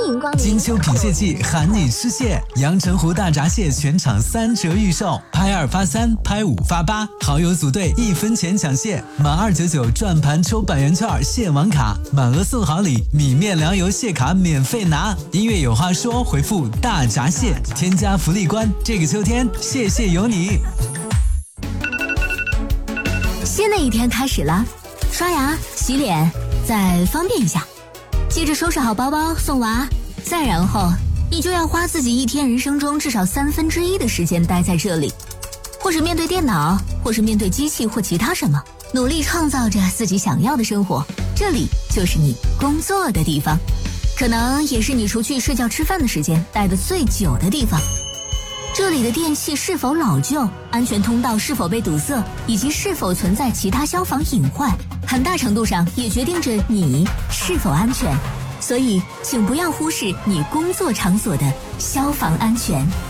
迎光临。 金秋品蟹季喊你吃蟹，阳澄湖大闸蟹全场3折预售，拍2发3，拍5发8，好友组队1分钱抢蟹，满299转盘抽100元券蟹王卡，满额送好礼，米面粮油蟹卡免费拿。音乐有话说，回复大闸蟹，添加福利关，这个秋天蟹蟹有你。 新的一天开始了，刷牙、洗脸，再方便一下，接着收拾好包包送娃，再然后你就要花自己一天人生中至少1/3的时间待在这里，或是面对电脑，或是面对机器或其他什么，努力创造着自己想要的生活。这里就是你工作的地方，可能也是你除去睡觉吃饭的时间待得最久的地方。这里的电器是否老旧，安全通道是否被堵塞，以及是否存在其他消防隐患，很大程度上也决定着你是否安全。所以请不要忽视你工作场所的消防安全。